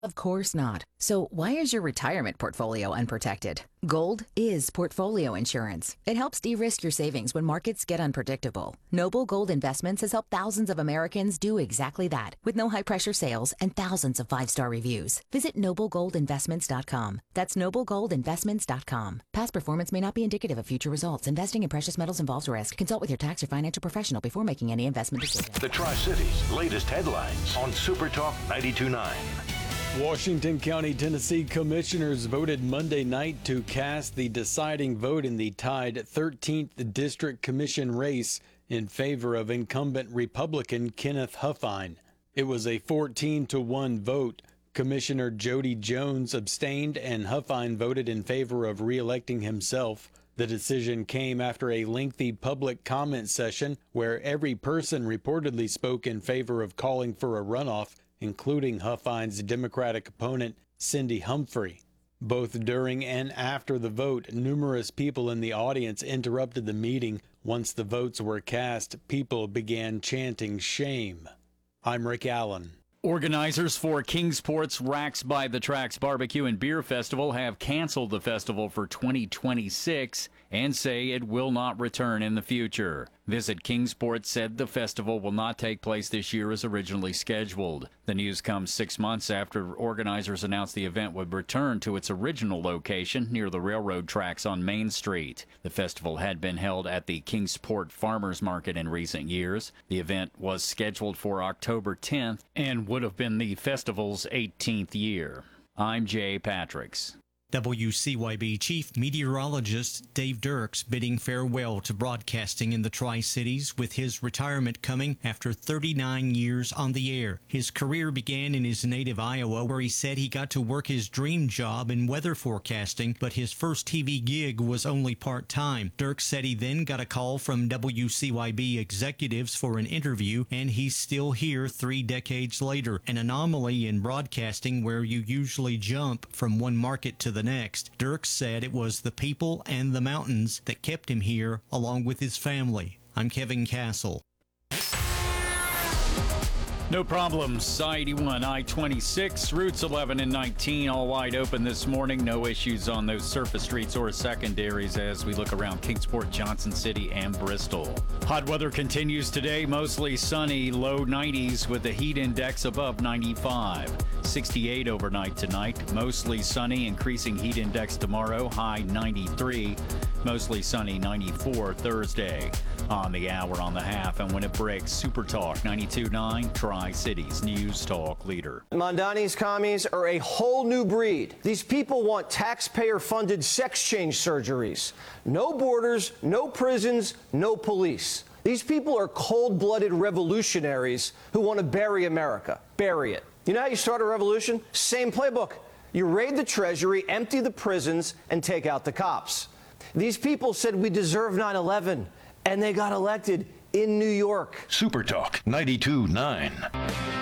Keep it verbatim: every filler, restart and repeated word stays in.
Of course not. So why is your retirement portfolio unprotected? Gold is portfolio insurance. It helps de-risk your savings when markets get unpredictable. Noble Gold Investments has helped thousands of Americans do exactly that with no high-pressure sales and thousands of five-star reviews. Visit noble gold investments dot com. That's noble gold investments dot com. Past performance may not be indicative of future results. Investing in precious metals involves risk. Consult with your tax or financial professional before making any investment decision. The Tri-Cities latest headlines on Super Talk ninety-two point nine. Washington County, Tennessee commissioners voted Monday night to cast the deciding vote in the tied thirteenth District Commission race in favor of incumbent Republican Kenneth Huffine. It was a fourteen to one vote. Commissioner Jody Jones abstained and Huffine voted in favor of re-electing himself. The decision came after a lengthy public comment session where every person reportedly spoke in favor of calling for a runoff, including Huffine's Democratic opponent, Cindy Humphrey. Both during and after the vote, numerous people in the audience interrupted the meeting. Once the votes were cast, people began chanting shame. I'm Rick Allen. Organizers for Kingsport's Racks by the Tracks Barbecue and Beer Festival have canceled the festival for twenty twenty-six and say it will not return in the future. Visit Kingsport said the festival will not take place this year as originally scheduled. The news comes six months after organizers announced the event would return to its original location near the railroad tracks on Main Street. The festival had been held at the Kingsport Farmers Market in recent years. The event was scheduled for October tenth and would have been the festival's eighteenth year. I'm Jay Patricks. W C Y B Chief Meteorologist Dave Dirks bidding farewell to broadcasting in the Tri-Cities with his retirement coming after thirty-nine years on the air. His career began in his native Iowa, where he said he got to work his dream job in weather forecasting, but his first T V gig was only part-time. Dirks said he then got a call from W C Y B executives for an interview, and he's still here three decades later, an anomaly in broadcasting where you usually jump from one market to the next. Dirks said it was the people and the mountains that kept him here, along with his family. I'm Kevin Castle. No problems. I eighty-one, I twenty-six, routes eleven and nineteen all wide open this morning. No issues on those surface streets or secondaries as we look around Kingsport, Johnson City, and Bristol. Hot weather continues today, mostly sunny, low nineties with the heat index above ninety-five. sixty-eight overnight tonight, mostly sunny, increasing heat index tomorrow, high ninety-three. Mostly sunny, ninety-four Thursday. On the hour, on the half, and when it breaks, Super Talk ninety-two point nine, Tri-Cities News Talk leader. Mondani's commies are a whole new breed. These people want taxpayer-funded sex change surgeries. No borders, no prisons, no police. These people are cold-blooded revolutionaries who want to bury America. Bury it. You know how you start a revolution? Same playbook. You raid the Treasury, empty the prisons, and take out the cops. These people said we deserve nine eleven, and they got elected in New York. Super Talk ninety-two point nine.